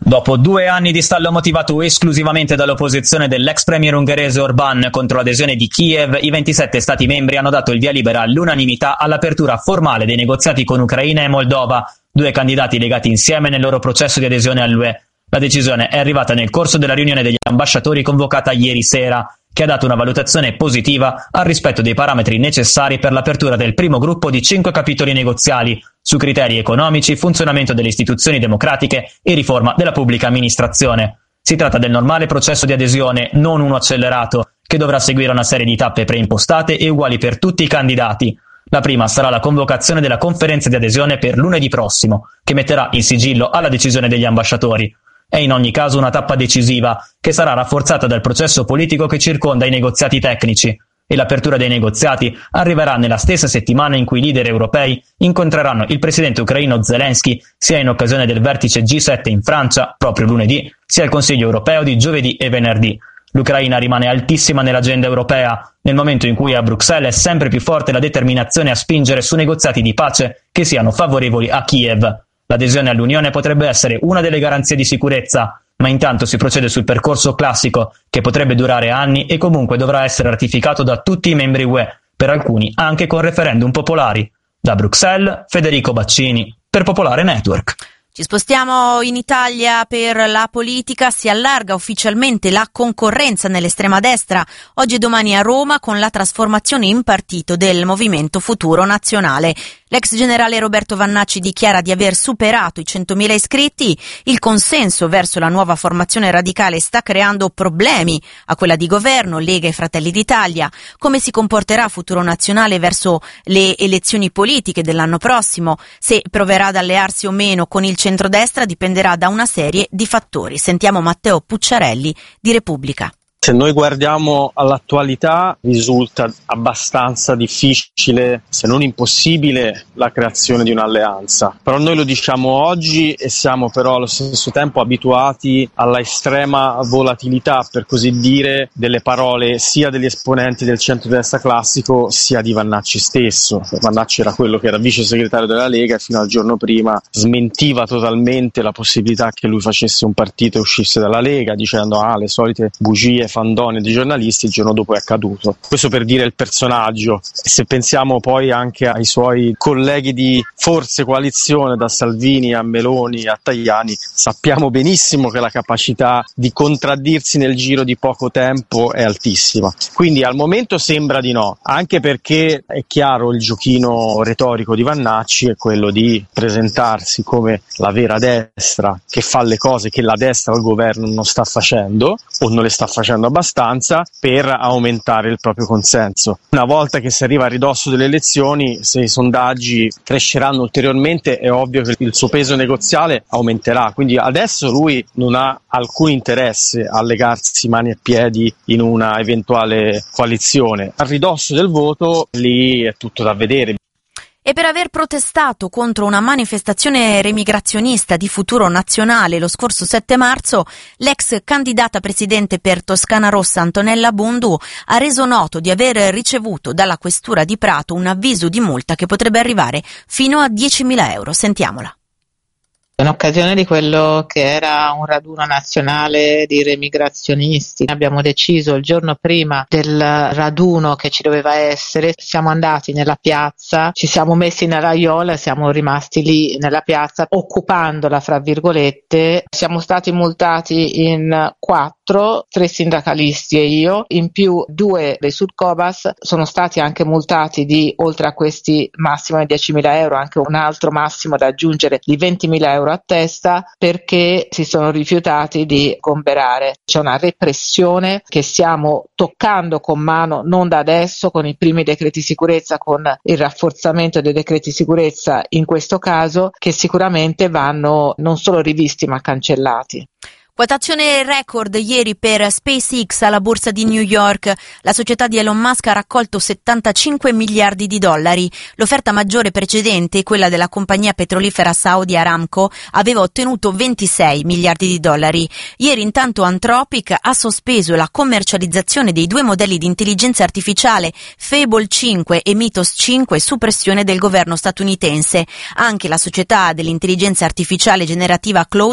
Dopo 2 anni di stallo motivato esclusivamente dall'opposizione dell'ex premier ungherese Orbán contro l'adesione di Kiev, i 27 Stati membri hanno dato il via libera all'unanimità all'apertura formale dei negoziati con Ucraina e Moldova, 2 candidati legati insieme nel loro processo di adesione all'UE. La decisione è arrivata nel corso della riunione degli ambasciatori convocata ieri sera, che ha dato una valutazione positiva al rispetto dei parametri necessari per l'apertura del primo gruppo di 5 capitoli negoziali su criteri economici, funzionamento delle istituzioni democratiche e riforma della pubblica amministrazione. Si tratta del normale processo di adesione, non uno accelerato, che dovrà seguire una serie di tappe preimpostate e uguali per tutti i candidati. La prima sarà la convocazione della conferenza di adesione per lunedì prossimo, che metterà il sigillo alla decisione degli ambasciatori. È in ogni caso una tappa decisiva, che sarà rafforzata dal processo politico che circonda i negoziati tecnici, e l'apertura dei negoziati arriverà nella stessa settimana in cui i leader europei incontreranno il presidente ucraino Zelensky sia in occasione del vertice G7 in Francia, proprio lunedì, sia al Consiglio europeo di giovedì e venerdì. L'Ucraina rimane altissima nell'agenda europea, nel momento in cui a Bruxelles è sempre più forte la determinazione a spingere su negoziati di pace che siano favorevoli a Kiev. L'adesione all'Unione potrebbe essere una delle garanzie di sicurezza, ma intanto si procede sul percorso classico, che potrebbe durare anni e comunque dovrà essere ratificato da tutti i membri UE, per alcuni anche con referendum popolari. Da Bruxelles, Federico Baccini, per Popolare Network. Ci spostiamo in Italia per la politica. Si allarga ufficialmente la concorrenza nell'estrema destra oggi e domani a Roma con la trasformazione in partito del Movimento Futuro Nazionale. L'ex generale Roberto Vannacci dichiara di aver superato i 100.000 iscritti. Il consenso verso la nuova formazione radicale sta creando problemi a quella di governo, Lega e Fratelli d'Italia. Come si comporterà Futuro Nazionale verso le elezioni politiche dell'anno prossimo? Se proverà ad allearsi o meno con il centrodestra dipenderà da una serie di fattori. Sentiamo Matteo Pucciarelli di Repubblica. Se noi guardiamo all'attualità risulta abbastanza difficile, se non impossibile, la creazione di un'alleanza. Però noi lo diciamo oggi e siamo però allo stesso tempo abituati alla estrema volatilità, per così dire, delle parole sia degli esponenti del centrodestra classico sia di Vannacci stesso. Vannacci era quello che era vice segretario della Lega e fino al giorno prima smentiva totalmente la possibilità che lui facesse un partito e uscisse dalla Lega, dicendo le solite bugie fandonie di giornalisti. Il giorno dopo è accaduto. Questo per dire il personaggio. E se pensiamo poi anche ai suoi colleghi di forze coalizione, da Salvini a Meloni a Tajani, sappiamo benissimo che la capacità di contraddirsi nel giro di poco tempo è altissima. Quindi al momento sembra di no, anche perché è chiaro il giochino retorico di Vannacci è quello di presentarsi come la vera destra che fa le cose che la destra al governo non sta facendo o non le sta facendo abbastanza per aumentare il proprio consenso. Una volta che si arriva a ridosso delle elezioni, se i sondaggi cresceranno ulteriormente, è ovvio che il suo peso negoziale aumenterà. Quindi adesso lui non ha alcun interesse a legarsi mani e piedi in una eventuale coalizione. A ridosso del voto lì è tutto da vedere. E per aver protestato contro una manifestazione remigrazionista di Futuro Nazionale lo scorso 7 marzo, l'ex candidata presidente per Toscana Rossa Antonella Bundu ha reso noto di aver ricevuto dalla Questura di Prato un avviso di multa che potrebbe arrivare fino a 10.000 euro. Sentiamola. In occasione di quello che era un raduno nazionale di remigrazionisti, abbiamo deciso il giorno prima del raduno che ci doveva essere, siamo andati nella piazza, ci siamo messi nella raiola, siamo rimasti lì nella piazza occupandola fra virgolette. Siamo stati multati in 4, 3 sindacalisti e io, in più 2 dei Sudcobas sono stati anche multati di, oltre a questi massimo di 10.000 euro, anche un altro massimo da aggiungere di 20.000 euro a testa, perché si sono rifiutati di gomberare. C'è una repressione che stiamo toccando con mano non da adesso, con i primi decreti sicurezza, con il rafforzamento dei decreti sicurezza in questo caso, che sicuramente vanno non solo rivisti ma cancellati. Quotazione record ieri per SpaceX alla borsa di New York. La società di Elon Musk ha raccolto 75 miliardi di dollari. L'offerta maggiore precedente, quella della compagnia petrolifera Saudi Aramco, aveva ottenuto 26 miliardi di dollari. Ieri intanto Anthropic ha sospeso la commercializzazione dei 2 modelli di intelligenza artificiale Fable 5 e Mythos 5 su pressione del governo statunitense. Anche la società dell'intelligenza artificiale generativa Claude